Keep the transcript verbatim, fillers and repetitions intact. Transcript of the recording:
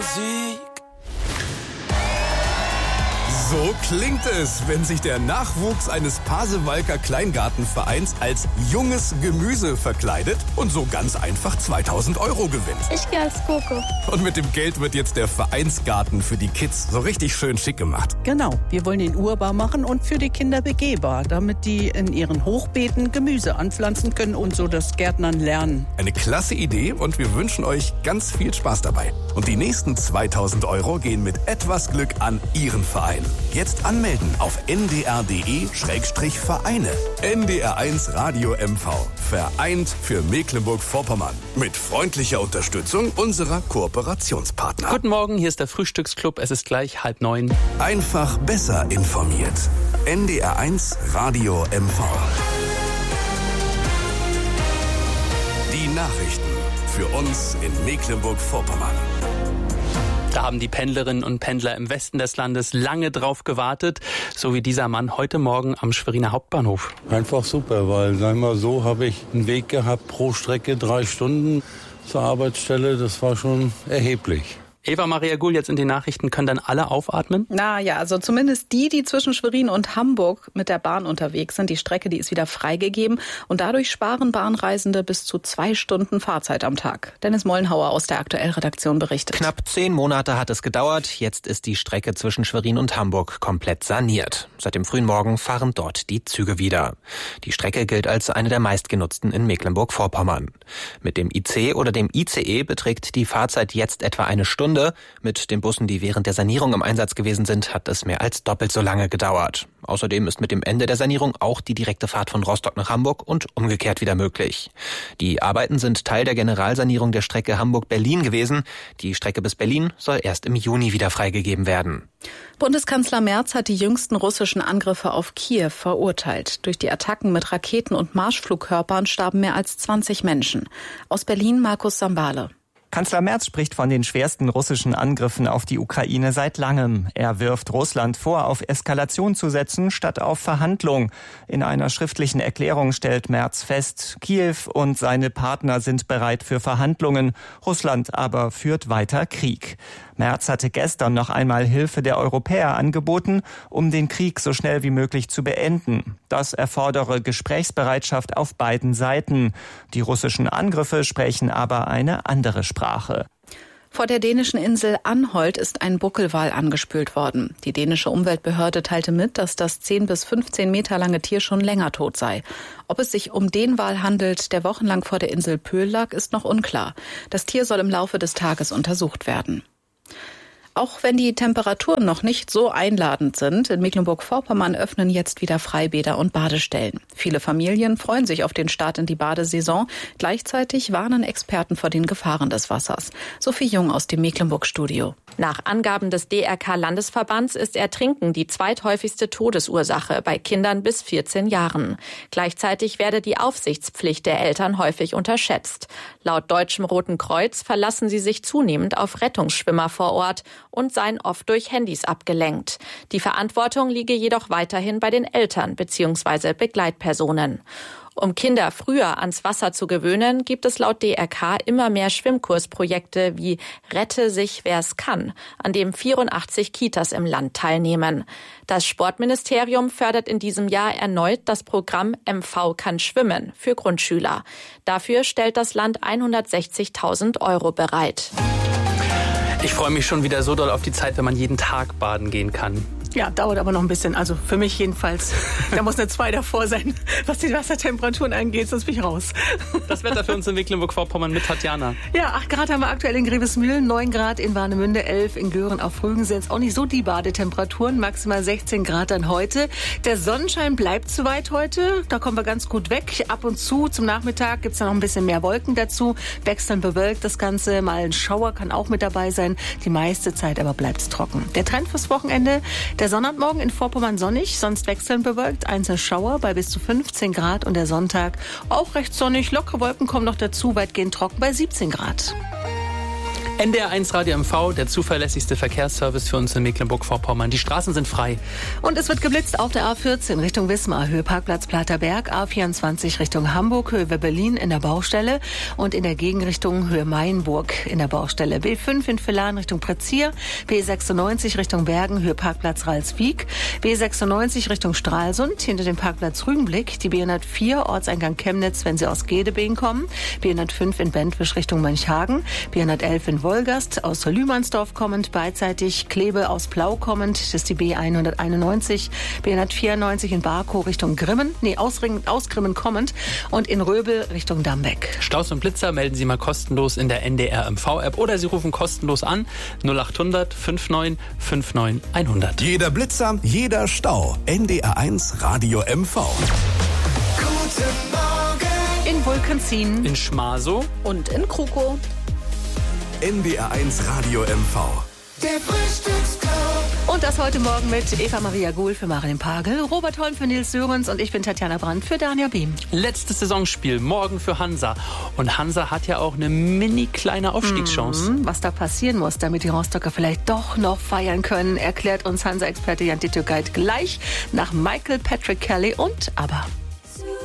Musik. So klingt es, wenn sich der Nachwuchs eines Pasewalker Kleingartenvereins als junges Gemüse verkleidet und so ganz einfach zweitausend Euro gewinnt. Ich gehe als Coco. Und mit dem Geld wird jetzt der Vereinsgarten für die Kids so richtig schön schick gemacht. Genau, wir wollen ihn urbar machen und für die Kinder begehbar, damit die in ihren Hochbeeten Gemüse anpflanzen können und so das Gärtnern lernen. Eine klasse Idee und wir wünschen euch ganz viel Spaß dabei. Und die nächsten zweitausend Euro gehen mit etwas Glück an Ihren Verein. Jetzt anmelden auf n d r punkt d e Schrägstrich Vereine. N D R eins Radio M V. Vereint für Mecklenburg-Vorpommern. Mit freundlicher Unterstützung unserer Kooperationspartner. Guten Morgen, hier ist der Frühstücksclub. Es ist gleich halb neun. Einfach besser informiert. N D R eins Radio M V. Die Nachrichten für uns in Mecklenburg-Vorpommern. Da haben die Pendlerinnen und Pendler im Westen des Landes lange drauf gewartet, so wie dieser Mann heute Morgen am Schweriner Hauptbahnhof. Einfach super, weil, sagen wir mal so, habe ich einen Weg gehabt pro Strecke drei Stunden zur Arbeitsstelle. Das war schon erheblich. Eva Maria Gull, jetzt in den Nachrichten, können dann alle aufatmen? Na ja, also zumindest die, die zwischen Schwerin und Hamburg mit der Bahn unterwegs sind. Die Strecke, die ist wieder freigegeben und dadurch sparen Bahnreisende bis zu zwei Stunden Fahrzeit am Tag. Dennis Mollenhauer aus der Aktuell-Redaktion berichtet. Knapp zehn Monate hat es gedauert. Jetzt ist die Strecke zwischen Schwerin und Hamburg komplett saniert. Seit dem frühen Morgen fahren dort die Züge wieder. Die Strecke gilt als eine der meistgenutzten in Mecklenburg-Vorpommern. Mit dem I C oder dem I C E beträgt die Fahrzeit jetzt etwa eine Stunde. Mit den Bussen, die während der Sanierung im Einsatz gewesen sind, hat es mehr als doppelt so lange gedauert. Außerdem ist mit dem Ende der Sanierung auch die direkte Fahrt von Rostock nach Hamburg und umgekehrt wieder möglich. Die Arbeiten sind Teil der Generalsanierung der Strecke Hamburg-Berlin gewesen. Die Strecke bis Berlin soll erst im Juni wieder freigegeben werden. Bundeskanzler Merz hat die jüngsten russischen Angriffe auf Kiew verurteilt. Durch die Attacken mit Raketen und Marschflugkörpern starben mehr als zwanzig Menschen. Aus Berlin Markus Sambale. Kanzler Merz spricht von den schwersten russischen Angriffen auf die Ukraine seit langem. Er wirft Russland vor, auf Eskalation zu setzen, statt auf Verhandlung. In einer schriftlichen Erklärung stellt Merz fest, Kiew und seine Partner sind bereit für Verhandlungen. Russland aber führt weiter Krieg. Merz hatte gestern noch einmal Hilfe der Europäer angeboten, um den Krieg so schnell wie möglich zu beenden. Das erfordere Gesprächsbereitschaft auf beiden Seiten. Die russischen Angriffe sprechen aber eine andere Sprache. Vor der dänischen Insel Anholt ist ein Buckelwal angespült worden. Die dänische Umweltbehörde teilte mit, dass das zehn bis fünfzehn Meter lange Tier schon länger tot sei. Ob es sich um den Wal handelt, der wochenlang vor der Insel Pöhl lag, ist noch unklar. Das Tier soll im Laufe des Tages untersucht werden. Auch wenn die Temperaturen noch nicht so einladend sind, in Mecklenburg-Vorpommern öffnen jetzt wieder Freibäder und Badestellen. Viele Familien freuen sich auf den Start in die Badesaison. Gleichzeitig warnen Experten vor den Gefahren des Wassers. Sophie Jung aus dem Mecklenburg-Studio. Nach Angaben des D R K-Landesverbands ist Ertrinken die zweithäufigste Todesursache bei Kindern bis vierzehn Jahren. Gleichzeitig werde die Aufsichtspflicht der Eltern häufig unterschätzt. Laut Deutschem Roten Kreuz verlassen sie sich zunehmend auf Rettungsschwimmer vor Ort und seien oft durch Handys abgelenkt. Die Verantwortung liege jedoch weiterhin bei den Eltern bzw. Begleitpersonen. Um Kinder früher ans Wasser zu gewöhnen, gibt es laut D R K immer mehr Schwimmkursprojekte wie Rette sich, wer's kann, an dem vierundachtzig Kitas im Land teilnehmen. Das Sportministerium fördert in diesem Jahr erneut das Programm M V kann schwimmen für Grundschüler. Dafür stellt das Land hundertsechzigtausend Euro bereit. Ich freue mich schon wieder so doll auf die Zeit, wenn man jeden Tag baden gehen kann. Ja, dauert aber noch ein bisschen. Also für mich jedenfalls. Da muss eine zwei davor sein, was die Wassertemperaturen angeht, sonst bin ich raus. Das Wetter für uns in Mecklenburg-Vorpommern mit Tatjana. Ja, acht Grad haben wir aktuell in Grevesmühlen, neun Grad in Warnemünde, elf in Göhren auf Rügen. Sind jetzt auch nicht so die Badetemperaturen, maximal sechzehn Grad dann heute. Der Sonnenschein bleibt soweit heute. Da kommen wir ganz gut weg. Ab und zu zum Nachmittag gibt's dann noch ein bisschen mehr Wolken dazu. Wechselnd bewölkt das Ganze. Mal ein Schauer kann auch mit dabei sein. Die meiste Zeit aber bleibt's trocken. Der Trend fürs Wochenende: der Sonnabend morgen in Vorpommern sonnig, sonst wechselnd bewölkt, einzelne Schauer bei bis zu fünfzehn Grad und der Sonntag auch recht sonnig, lockere Wolken kommen noch dazu, weitgehend trocken bei siebzehn Grad. N D R eins Radio M V, der zuverlässigste Verkehrsservice für uns in Mecklenburg-Vorpommern. Die Straßen sind frei. Und es wird geblitzt auf der A vierzehn Richtung Wismar, Höhe Parkplatz Platerberg, A vierundzwanzig Richtung Hamburg, Höhe Berlin in der Baustelle und in der Gegenrichtung Höhe Mainburg in der Baustelle. B fünf in Villan Richtung Prezier, B sechsundneunzig Richtung Bergen, Höhe Parkplatz Ralswiek, B sechsundneunzig Richtung Stralsund, hinter dem Parkplatz Rügenblick, die B hundertvier Ortseingang Chemnitz, wenn Sie aus Gedebeen kommen, B hundertfünf in Bentwisch Richtung Mönchhagen, B hundertelf in Wolgast, aus Lühmannsdorf kommend, beidseitig Kleve aus Plau kommend, das ist die B hunderteinundneunzig, B hundertvierundneunzig in Barkow Richtung Grimmen, nee, aus, aus Grimmen kommend und in Röbel Richtung Dambeck. Staus und Blitzer melden Sie mal kostenlos in der N D R M V-App oder Sie rufen kostenlos an null acht hundert neunundfünfzig neunundfünfzig hundert. Jeder Blitzer, jeder Stau. N D R eins Radio M V. Guten Morgen. In Vulkanzin, In Schmasow Und in Krukow. N D R eins Radio M V. Der Frühstücksclub. und das heute Morgen mit Eva Maria Gohl für Marilyn Pagel, Robert Holm für Nils Sörens und ich bin Tatjana Brandt für Dania Behm. Letztes Saisonspiel, morgen für Hansa. Und Hansa hat ja auch eine mini kleine Aufstiegschance. Mhm, was da passieren muss, damit die Rostocker vielleicht doch noch feiern können, erklärt uns Hansa-Experte Jan Titürkait gleich nach Michael Patrick Kelly und ABBA.